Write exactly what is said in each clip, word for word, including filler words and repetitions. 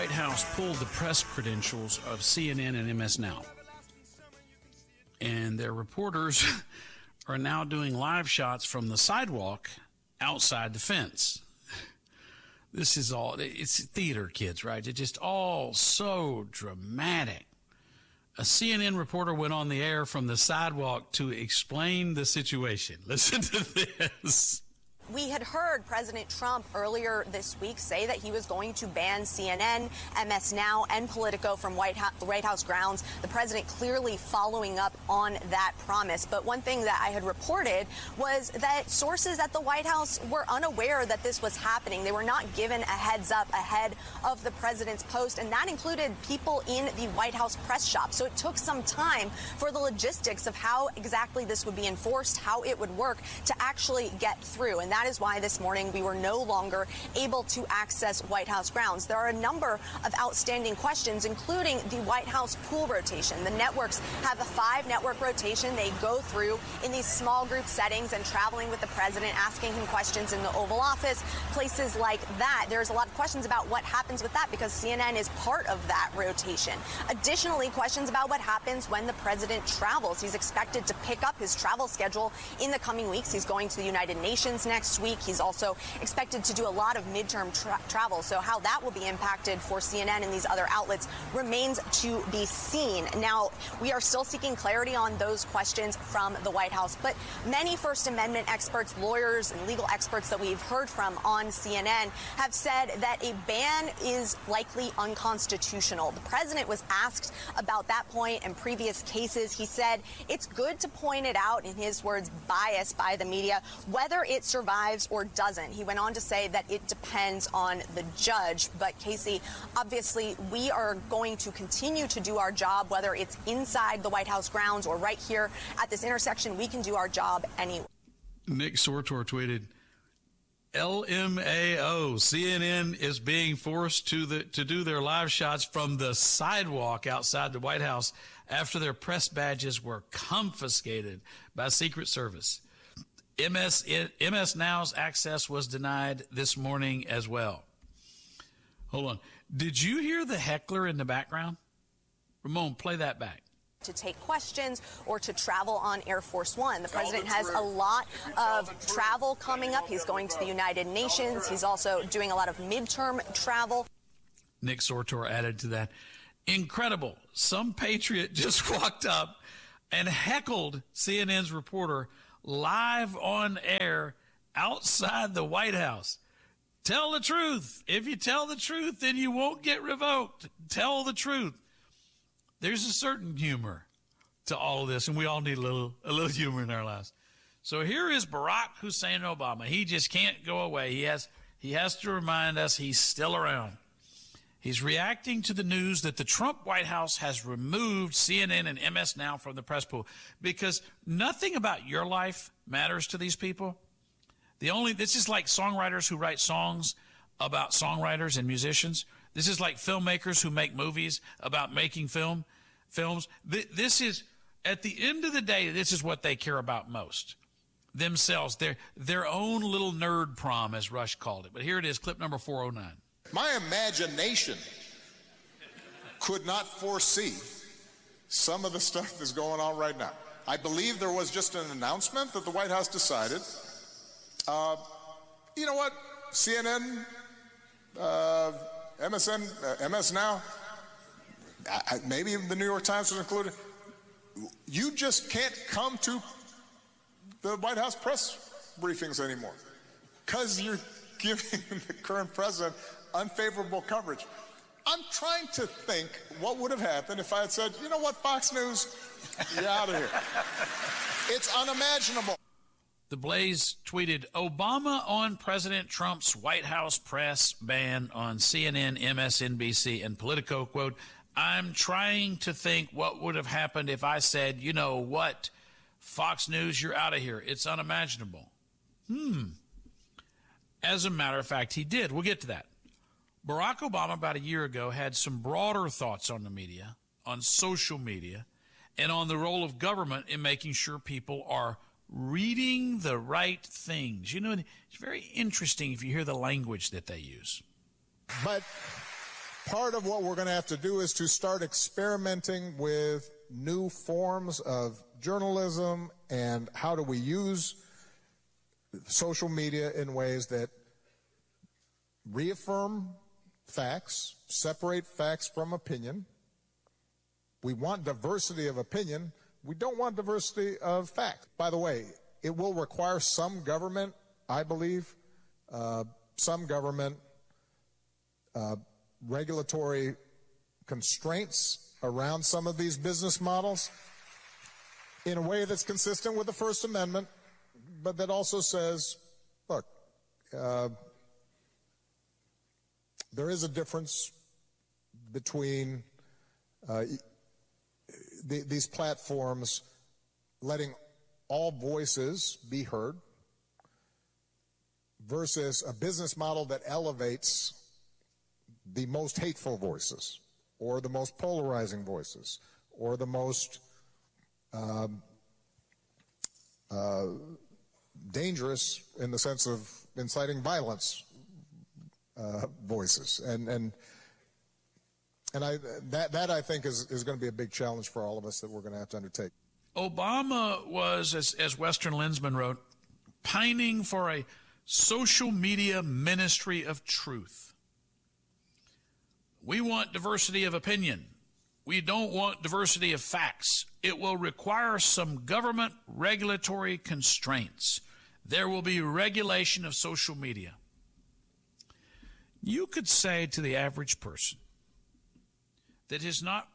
White House pulled the press credentials of C N N and M S Now. And their reporters are now doing live shots from the sidewalk outside the fence. This is all, it's theater, kids, right? It's just all so dramatic. A C N N reporter went on the air from the sidewalk to explain the situation. Listen to this. We had heard President Trump earlier this week say that he was going to ban C N N, M S Now, and Politico from White House, White House grounds. The president clearly following up on that promise. But one thing that I had reported was that sources at the White House were unaware that this was happening. They were not given a heads up ahead of the president's post, and that included people in the White House press shop. So it took some time for the logistics of how exactly this would be enforced, how it would work, to actually get through. And that is why this morning we were no longer able to access White House grounds. There are a number of outstanding questions, including the White House pool rotation. The networks have a five network rotation they go through in these small group settings and traveling with the president, asking him questions in the Oval Office, places like that. There's a lot of questions about what happens with that because C N N is part of that rotation. Additionally, questions about what happens when the president travels. He's expected to pick up his travel schedule in the coming weeks. He's going to the United Nations next week. He's also expected to do a lot of midterm tra- travel. So how that will be impacted for C N N and these other outlets remains to be seen. Now, we are still seeking clarity on those questions from the White House. But many First Amendment experts, lawyers, and legal experts that we've heard from on C N N have said that a ban is likely unconstitutional. The president was asked about that point in previous cases. He said it's good to point it out, in his words, bias by the media, whether it survives or doesn't. He went on to say that it depends on the judge. But Casey, obviously, we are going to continue to do our job, whether it's inside the White House grounds or right here at this intersection. We can do our job anyway. Nick Sortor tweeted, L M A O, C N N is being forced to the to do their live shots from the sidewalk outside the White House after their press badges were confiscated by Secret Service. M S, M S Now's access was denied this morning as well. Hold on. Did you hear the heckler in the background? Ramon, play that back. To take questions or to travel on Air Force One. The president has a lot of travel coming up. He's going to the United Nations. He's also doing a lot of midterm travel. Nick Sortor added to that. Incredible. Some patriot just walked up and heckled C N N's reporter live on air outside the White House. Tell the truth. If you tell the truth, then you won't get revoked. Tell the truth. There's a certain humor to all of this, and we all need a little a little humor in our lives. So here is Barack Hussein Obama. He just can't go away. He has he has to remind us he's still around. He's reacting to the news that the Trump White House has removed C N N and M S Now from the press pool because nothing about your life matters to these people. The only this is like songwriters who write songs about songwriters and musicians. This is like filmmakers who make movies about making film films. This is, at the end of the day, this is what they care about most. Themselves, their their own little nerd prom, as Rush called it. But here it is, clip number four oh nine. My imagination could not foresee some of the stuff that's going on right now. I believe there was just an announcement that the White House decided, uh, you know what, C N N, uh, M S N, uh, M S Now, I, maybe the New York Times was included. You just can't come to the White House press briefings anymore because you're giving the current president unfavorable coverage. I'm trying to think what would have happened if I had said, you know what, Fox News, you're out of here. It's unimaginable. The Blaze tweeted, Obama on President Trump's White House press ban on C N N, M S N B C, and Politico. Quote, I'm trying to think what would have happened if I said, you know what, Fox News, you're out of here. It's unimaginable. Hmm. As a matter of fact, he did. We'll get to that. Barack Obama, about a year ago, had some broader thoughts on the media, on social media, and on the role of government in making sure people are reading the right things. You know, it's very interesting if you hear the language that they use. But part of what we're going to have to do is to start experimenting with new forms of journalism and how do we use social media in ways that reaffirm facts, separate facts from opinion. We want diversity of opinion. We don't want diversity of fact. By the way, it will require some government, I believe, uh, some government uh, regulatory constraints around some of these business models in a way that's consistent with the First Amendment, but that also says, look, uh, there is a difference between uh, the, these platforms letting all voices be heard versus a business model that elevates the most hateful voices or the most polarizing voices or the most um, uh, dangerous in the sense of inciting violence uh, voices. And and and I that that I think is, is going to be a big challenge for all of us that we're going to have to undertake. Obama was, as, as Western Lensman wrote, pining for a social media ministry of truth. We want diversity of opinion. We don't want diversity of facts. It will require some government regulatory constraints. There will be regulation of social media. You could say to the average person that is not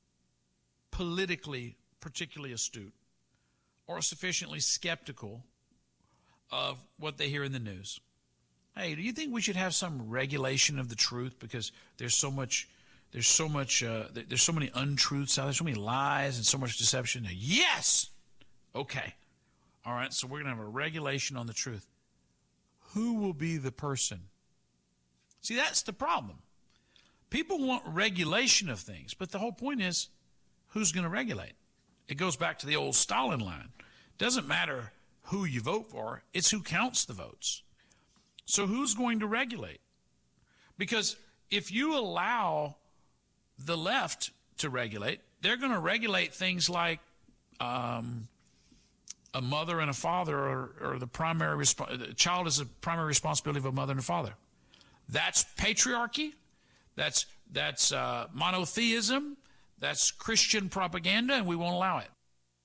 politically particularly astute or sufficiently skeptical of what they hear in the news, hey, do you think we should have some regulation of the truth because there's so much, there's so much, uh, there's so many untruths out there, so many lies and so much deception? Yes. Okay. All right. So we're going to have a regulation on the truth. Who will be the person? See, that's the problem. People want regulation of things, but the whole point is, who's going to regulate? It goes back to the old Stalin line. Doesn't matter who you vote for, it's who counts the votes. So who's going to regulate? Because if you allow the left to regulate, they're going to regulate things like um, a mother and a father, or, or the primary resp- the child is the primary responsibility of a mother and a father. That's patriarchy. That's that's uh, monotheism. That's Christian propaganda, and we won't allow it.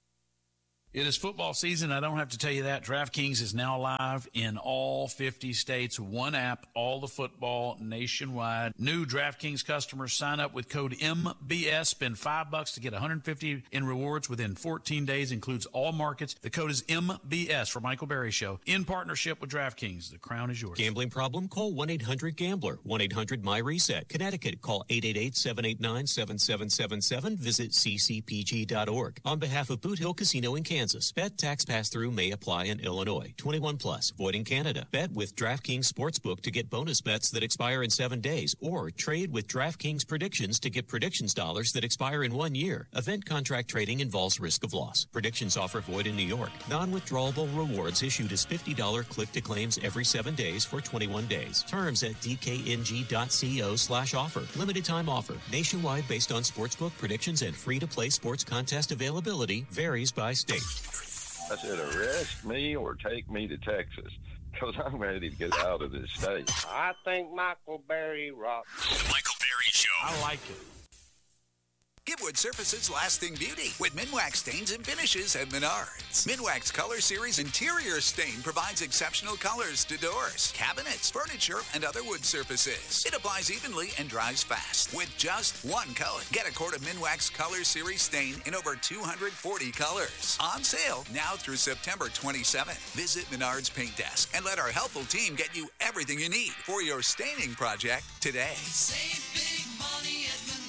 It is football season. I don't have to tell you that. DraftKings is now live in all fifty states. One app, all the football nationwide. New DraftKings customers sign up with code M B S. Spend five bucks to get one hundred fifty in rewards within fourteen days. Includes all markets. The code is M B S for Michael Berry Show in partnership with DraftKings. The crown is yours. Gambling problem? Call one eight hundred gambler. one eight hundred M Y reset. Connecticut, call eight eight eight, seven eight nine, seven seven seven seven. Visit c c p g dot org. On behalf of Boot Hill Casino in Kansas, bet tax pass-through may apply in Illinois. twenty-one plus, void in Canada. Bet with DraftKings Sportsbook to get bonus bets that expire in seven days, or trade with DraftKings Predictions to get predictions dollars that expire in one year. Event contract trading involves risk of loss. Predictions offer void in New York. Non-withdrawable rewards issued as fifty dollars click-to-claims every seven days for twenty-one days. Terms at d k n g dot co slash offer. Limited time offer. Nationwide based on sportsbook predictions and free-to-play sports contest availability. Varies by state. I said, arrest me or take me to Texas, because I'm ready to get out of this state. I think Michael Berry rocks. Michael Berry Show. I like it. Give wood surfaces lasting beauty with Minwax stains and finishes at Menards. Minwax Color Series Interior Stain provides exceptional colors to doors, cabinets, furniture, and other wood surfaces. It applies evenly and dries fast with just one coat. Get a quart of Minwax Color Series Stain in over two hundred forty colors. On sale now through September twenty-seventh. Visit Menards Paint Desk and let our helpful team get you everything you need for your staining project today. Save big money at Menards.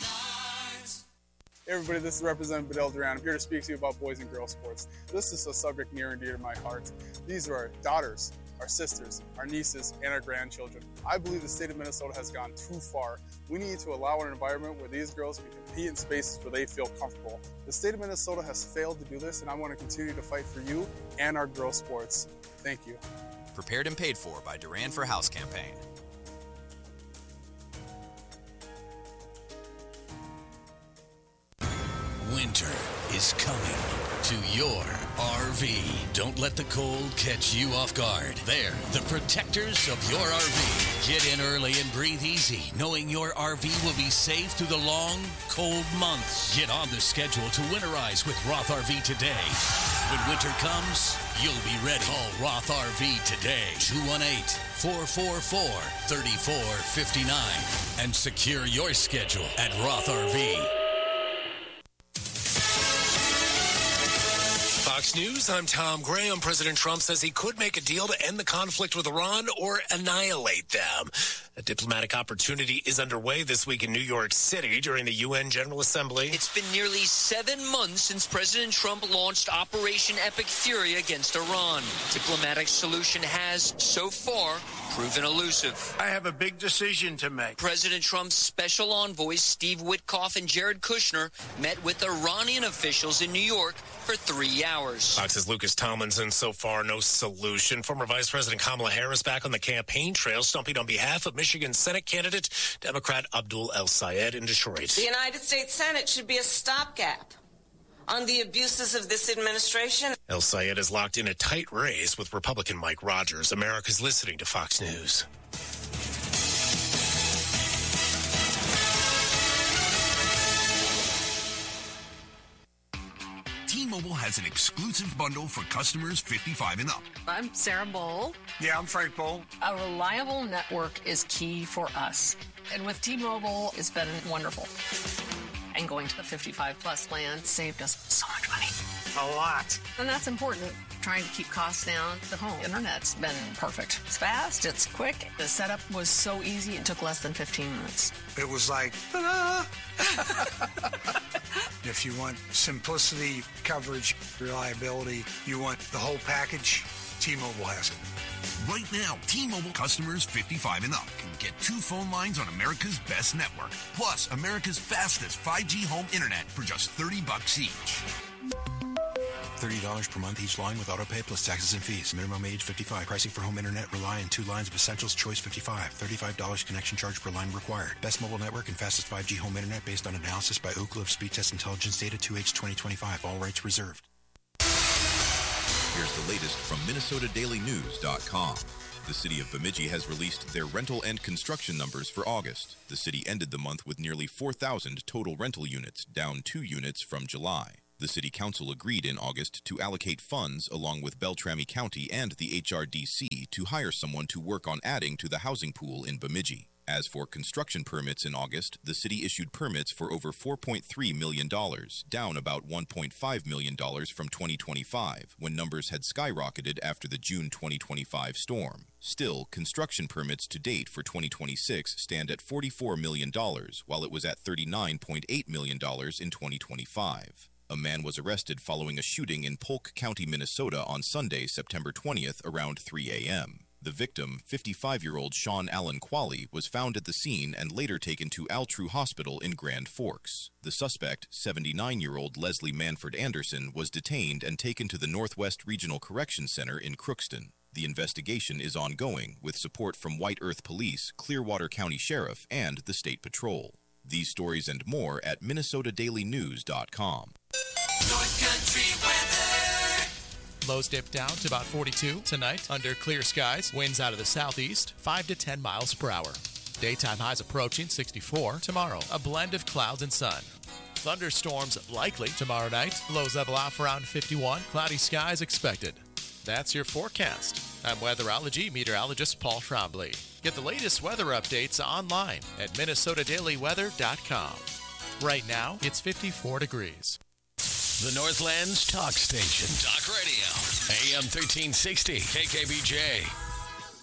Hey everybody, this is Representative Bedell Duran. I'm here to speak to you about boys and girls sports. This is a subject near and dear to my heart. These are our daughters, our sisters, our nieces, and our grandchildren. I believe the state of Minnesota has gone too far. We need to allow an environment where these girls can compete in spaces where they feel comfortable. The state of Minnesota has failed to do this, and I want to continue to fight for you and our girls' sports. Thank you. Prepared and paid for by Duran for House campaign. Winter is coming to your R V. Don't let the cold catch you off guard. They're the protectors of your R V. Get in early and breathe easy, knowing your R V will be safe through the long, cold months. Get on the schedule to winterize with Roth R V today. When winter comes, you'll be ready. Call Roth R V today, two one eight, four four four, three four five nine, and secure your schedule at Roth R V. Fox News, I'm Tom Graham. President Trump says he could make a deal to end the conflict with Iran or annihilate them. A diplomatic opportunity is underway this week in New York City during the U N General Assembly. It's been nearly seven months since President Trump launched Operation Epic Fury against Iran. Diplomatic solution has, so far, proven elusive. I have a big decision to make. President Trump's special envoys Steve Witkoff and Jared Kushner met with Iranian officials in New York for three hours. Fox's Lucas Tomlinson, so far no solution. Former Vice President Kamala Harris back on the campaign trail, stumping on behalf of Michigan Senate candidate Democrat Abdul El-Sayed in Detroit. The United States Senate should be a stopgap on the abuses of this administration. El-Sayed is locked in a tight race with Republican Mike Rogers. America's listening to Fox News. T-Mobile has an exclusive bundle for customers fifty-five and up. I'm Sarah Bowl. Yeah, I'm Frank Bowl. A reliable network is key for us. And with T-Mobile, it's been wonderful. And going to the fifty-five plus plan saved us so much money. A lot. And that's important. Trying to keep costs down. The home internet's been perfect. It's fast, it's quick. The setup was so easy, it took less than fifteen minutes. It was like, ta-da! If you want simplicity, coverage, reliability, you want the whole package, T-Mobile has it. Right now, T-Mobile customers fifty-five and up can get two phone lines on America's best network, plus America's fastest five G home internet for just thirty bucks each. thirty dollars per month each line with autopay plus taxes and fees. Minimum age fifty-five. Pricing for home internet rely on two lines of Essentials Choice fifty-five. thirty-five dollars connection charge per line required. Best mobile network and fastest five G home internet based on analysis by Oak Cliff Speed Test Intelligence Data two H twenty twenty-five. All rights reserved. Here's the latest from Minnesota Daily News dot com. The city of Bemidji has released their rental and construction numbers for August. The city ended the month with nearly four thousand total rental units, down two units from July. The City Council agreed in August to allocate funds along with Beltrami County and the H R D C to hire someone to work on adding to the housing pool in Bemidji. As for construction permits in August, the city issued permits for over four point three million dollars, down about one point five million dollars from twenty twenty-five, when numbers had skyrocketed after the June twenty twenty-five storm. Still, construction permits to date for twenty twenty-six stand at forty-four million dollars, while it was at thirty-nine point eight million dollars in twenty twenty-five. A man was arrested following a shooting in Polk County, Minnesota on Sunday, September twentieth, around three a.m. The victim, fifty-five-year-old Sean Allen Qualley, was found at the scene and later taken to Altru Hospital in Grand Forks. The suspect, seventy-nine-year-old Leslie Manford Anderson, was detained and taken to the Northwest Regional Correction Center in Crookston. The investigation is ongoing, with support from White Earth Police, Clearwater County Sheriff, and the State Patrol. These stories and more at Minnesota Daily News dot com. North Country weather. Lows dip down to about forty-two tonight under clear skies. Winds out of the southeast, five to ten miles per hour. Daytime highs approaching sixty-four. Tomorrow, a blend of clouds and sun. Thunderstorms likely tomorrow night. Lows level off around fifty-one. Cloudy skies expected. That's your forecast. I'm weatherology meteorologist Paul Trombley. Get the latest weather updates online at Minnesota Daily Weather dot com. Right now, it's fifty-four degrees. The Northland's talk station. Talk radio. A M thirteen sixty. K K B J.